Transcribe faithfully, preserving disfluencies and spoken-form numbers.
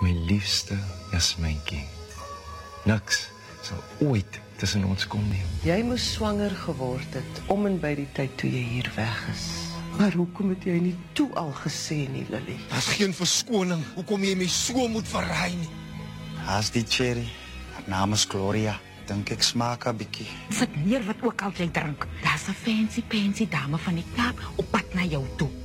My liefste Jasmijntjie. Niks sal ooit tussen ons kom nie. Jy moes swanger geword het, om en by die tyd toe jy hier weg is. Maar hoekom het jy nie toe al gesê nie, Lily? Daar's geen verskoning, hoekom jy my so moet verraai nie. Haas die cherry, haar naam is Gloria. Dink ek smaak 'n bietjie. Sit neer wat ook al jy drink. Daar's 'n fancy, fancy dame van die Kaap op pad na jou toe.